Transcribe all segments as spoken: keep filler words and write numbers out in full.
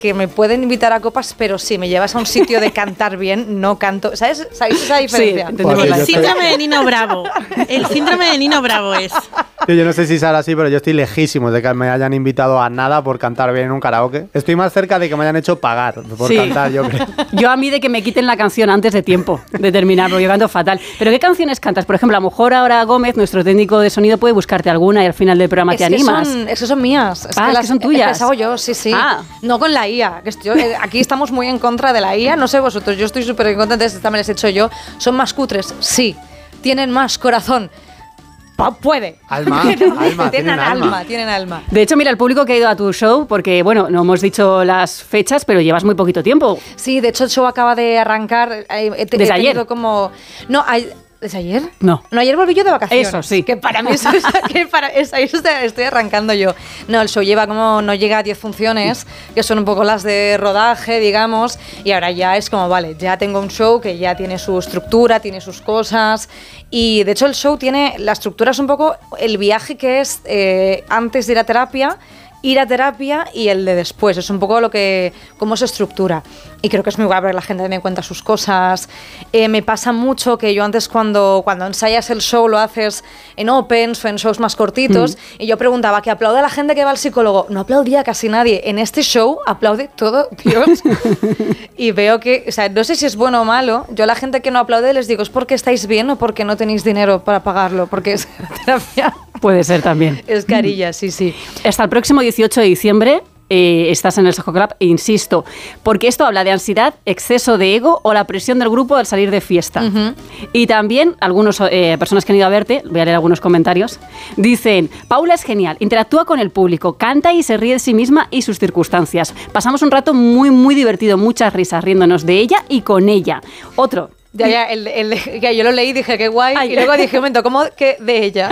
que me pueden invitar a copas, pero si me llevas a un sitio de cantar bien, no canto. ¿Sabes? ¿Sabéis esa diferencia? Sí, entendemos. Pues El síndrome de Nino Bravo. El síndrome de Nino Bravo es. Yo, yo no sé si será así, pero yo estoy lejísimo de que me hayan invitado a nada por cantar bien en un karaoke. Estoy más cerca de que me hayan hecho pagar por sí. cantar, yo creo. Yo a mí de que me quiten la canción antes de tiempo de terminar, porque yo canto fatal. ¿Pero qué canciones cantas? Por ejemplo, a lo mejor ahora Gómez, nuestro técnico de sonido, puede buscarte alguna y al final del programa es te que animas. Son, es que son mías. Es ah, que es las, que son tuyas. Es que las hago yo, sí, sí. Ah. No con la I A. Que estoy, eh, aquí estamos muy en contra de la I A. No sé vosotros, yo estoy súper en contra de esta, me las he hecho yo. ¿Son más cutres? Sí. ¿Tienen más corazón? Puede. Alma, tienen, alma, tienen tienen alma, alma. tienen alma. De hecho, mira, el público que ha ido a tu show, porque, bueno, no hemos dicho las fechas, pero llevas muy poquito tiempo. Sí, de hecho el show acaba de arrancar. Eh, he, ¿Desde he ayer? Como, no, hay, ¿desde ayer? No. No, ayer volví yo de vacaciones. Eso, sí. Que para mí eso es, que para eso, eso estoy arrancando yo. No, el show lleva como, no llega a diez funciones, que son un poco las de rodaje, digamos, y ahora ya es como, vale, ya tengo un show que ya tiene su estructura, tiene sus cosas, y de hecho el show tiene, la estructura es un poco el viaje que es eh, antes de ir a terapia, ir a terapia y el de después. Es un poco lo que, cómo se estructura. Y creo que es muy guay porque la gente me cuenta sus cosas. Eh, me pasa mucho que yo antes cuando, cuando ensayas el show lo haces en opens o en shows más cortitos. Mm. Y yo preguntaba, ¿que aplaude la gente que va al psicólogo? No aplaudía casi nadie. En este show aplaude todo Dios. Y veo que, o sea, no sé si es bueno o malo. Yo a la gente que no aplaude les digo, ¿es porque estáis bien o porque no tenéis dinero para pagarlo? Porque es terapia. Puede ser también. Es carilla, sí, sí. Hasta el próximo dieciocho de diciembre eh, estás en el Soho Club, e insisto, porque esto habla de ansiedad, exceso de ego o la presión del grupo al salir de fiesta. Uh-huh. Y también algunas eh, personas que han ido a verte, voy a leer algunos comentarios, dicen, Paula es genial, interactúa con el público, canta y se ríe de sí misma y sus circunstancias. Pasamos un rato muy, muy divertido, muchas risas riéndonos de ella y con ella. Otro. Ya, ya, el, el, el, yo lo leí y dije, qué guay, Ay, y luego dije, un momento, ¿cómo que de ella?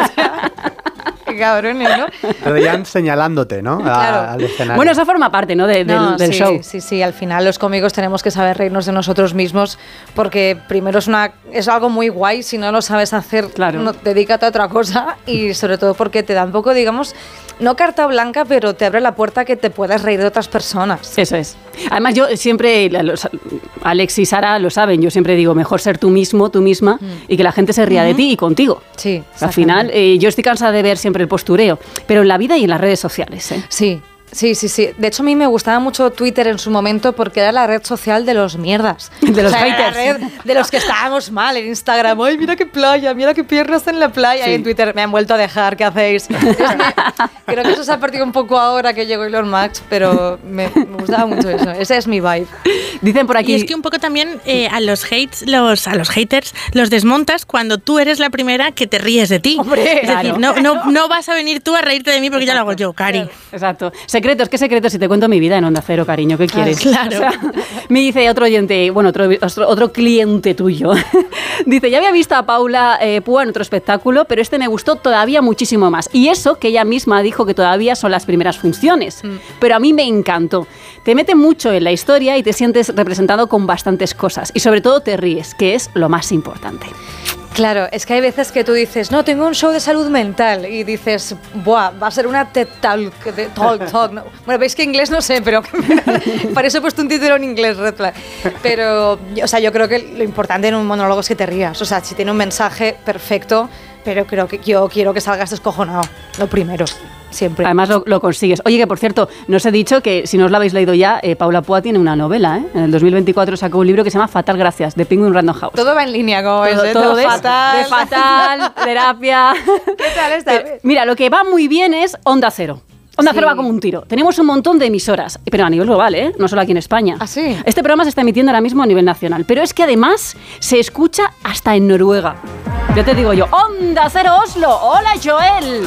Qué cabrones, ¿no? Pero ya señalándote, ¿no? A, claro. Al escenario. Bueno, eso forma parte, ¿no? De, del, no del sí, show. Sí, sí, al final los cómicos tenemos que saber reírnos de nosotros mismos porque primero es, una, es algo muy guay, si no lo sabes hacer, claro. no, dedícate a otra cosa y sobre todo porque te da un poco, digamos, no carta blanca, pero te abre la puerta a que te puedas reír de otras personas. Eso es. Además, yo siempre, los, Alex y Sara lo saben, yo siempre digo, mejor ser tú mismo, tú misma, mm. y que la gente se ría uh-huh. de ti y contigo. Sí. Al final, eh, yo estoy cansada de ver siempre el postureo, pero en la vida y en las redes sociales. ¿eh? Sí. Sí, sí, sí. De hecho, a mí me gustaba mucho Twitter en su momento porque era la red social de los mierdas. De los o sea, haters. Era la red de los que estábamos mal en Instagram. ¡Ay, mira qué playa! ¡Mira qué piernas en la playa! Sí. Y en Twitter me han vuelto a dejar. ¿Qué hacéis? Entonces, me, creo que eso se ha perdido un poco ahora que llegó Elon Musk, pero me, me gustaba mucho eso. Ese es mi vibe. Dicen por aquí... Y es que un poco también eh, a los hates, los, a los haters los desmontas cuando tú eres la primera que te ríes de ti. ¡Hombre! Es claro. decir, no, no, no vas a venir tú a reírte de mí porque ya lo hago yo, Cari. Claro. Exacto. Secretos, ¿qué secretos? Si te cuento mi vida en Onda Cero, cariño, ¿qué quieres? Ah, claro. O sea, me dice otro oyente, bueno, otro, otro, otro cliente tuyo, dice, ya había visto a Paula eh, Púa en otro espectáculo, pero este me gustó todavía muchísimo más. Y eso que ella misma dijo que todavía son las primeras funciones, mm. pero a mí me encantó. Te mete mucho en la historia y te sientes representado con bastantes cosas. Y sobre todo te ríes, que es lo más importante. Claro, es que hay veces que tú dices, no, tengo un show de salud mental y dices, buah, va a ser una TED Talk, de talk, talk. No. Bueno, veis que inglés no sé, pero para eso he puesto un título en inglés, Red Flag. Pero, o sea, yo creo que lo importante en un monólogo es que te rías. O sea, si tiene un mensaje perfecto, pero creo que yo quiero que salgas descojonado, lo primero. Siempre. Además lo, lo consigues. Oye, que por cierto, no os he dicho que si no os lo habéis leído ya, eh, Paula Púa tiene una novela, ¿eh? En el dos mil veinticuatro sacó un libro que se llama Fatal Gracias, de Penguin Random House. Todo va en línea, como todo, es, ¿eh? todo, todo ves, fatal. De fatal, terapia. ¿Qué tal está? Pero, mira, lo que va muy bien es Onda Cero. Onda sí. Cero va como un tiro. Tenemos un montón de emisoras, pero a nivel global, ¿eh? No solo aquí en España. ¿Ah, sí? Este programa se está emitiendo ahora mismo a nivel nacional, pero es que además se escucha hasta en Noruega. Ya te digo yo, Onda Cero Oslo. Hola, Joel.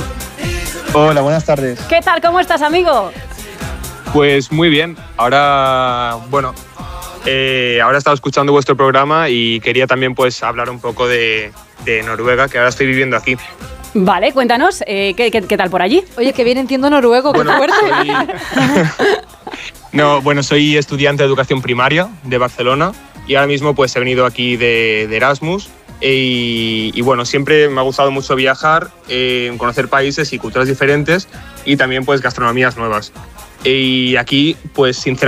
Hola, buenas tardes. ¿Qué tal? ¿Cómo estás, amigo? Pues muy bien. Ahora, bueno, eh, ahora he estado escuchando vuestro programa y quería también pues hablar un poco de, de Noruega, que ahora estoy viviendo aquí. Vale, cuéntanos, eh, ¿qué, qué, ¿qué tal por allí? Oye, que bien entiendo noruego, bueno, qué fuerte. Soy... no, bueno, soy estudiante de educación primaria de Barcelona y ahora mismo pues he venido aquí de, de Erasmus. Y, y bueno, siempre me ha gustado mucho viajar, eh, conocer países y culturas diferentes y también pues gastronomías nuevas. Y aquí, pues sinceramente,